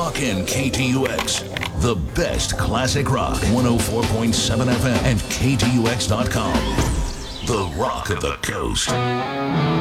Rockin' KTUX. The best classic rock. 104.7 FM and KTUX.com. The Rock of the Coast.